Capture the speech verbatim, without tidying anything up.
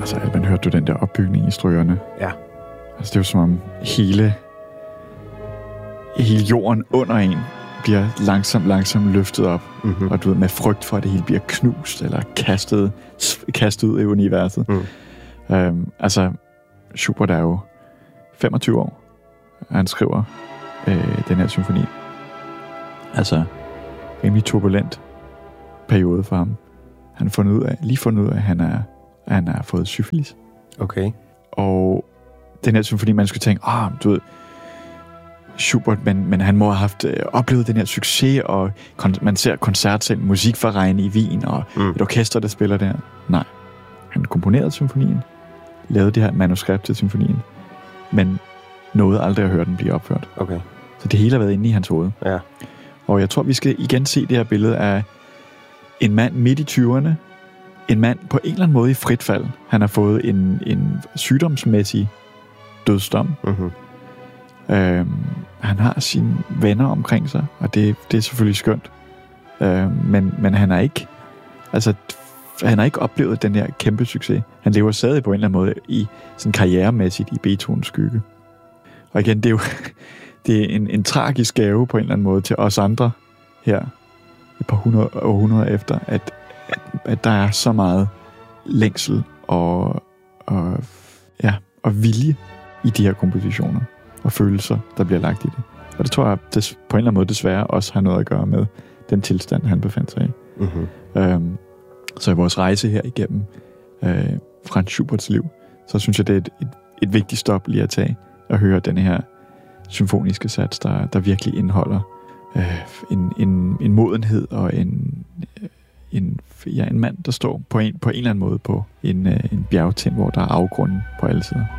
Altså, man hørte du den der opbygning i strygerne? Ja. Altså, det er jo som om hele, hele jorden under en bliver langsomt, langsomt løftet op. Mm-hmm. Og du ved, med frygt for, at det hele bliver knust eller kastet, kastet ud i universet. Mm. Øhm, altså, Schubert er jo femogtyve år, og han skriver øh, den her symfoni. Altså, rimelig turbulent periode for ham. Han har fundet ud af, lige fundet ud af, at han er, at han har fået syfilis. Okay. Og den her symfoni, man skulle tænke, åh, du ved, Schubert, men, men han må have haft øh, oplevet den her succes, og kon- man ser koncertsal, musikverein i Wien, og mm. et orkester, der spiller der. Nej. Han komponerede symfonien, lavede det her manuskript til symfonien, men nåede aldrig at høre den blive opført. Okay. Så det hele har været inde i hans hoved. Ja. Og jeg tror, vi skal igen se det her billede af en mand midt i tyverne, en mand på en eller anden måde i frit fald. Han har fået en, en sygdomsmæssig dødsdom. Mm-hmm. Øhm, han har sine venner omkring sig, og det, det er selvfølgelig skønt. Øhm, men, men han har ikke altså, han har ikke oplevet den her kæmpe succes. Han lever stadig på en eller anden måde i sådan karrieremæssigt i Beethovens skygge. Og igen, det er jo det er en, en tragisk gave på en eller anden måde til os andre her et par hundrede århundreder efter, at, at, at der er så meget længsel og, og, ja, og vilje i de her kompositioner og følelser, der bliver lagt i det. Og det tror jeg det, på en eller anden måde desværre også har noget at gøre med den tilstand, han befandt sig i. Mm-hmm. Øhm, så i vores rejse her igennem øh, Franz Schuberts liv, så synes jeg, det er et, et, et vigtigt stop lige at tage og høre den her symfoniske sats, der, der virkelig indeholder øh, en, en, en modenhed og en, en, ja, en mand, der står på en, på en eller anden måde på en, øh, en bjergtind, hvor der er afgrunden på alle sider.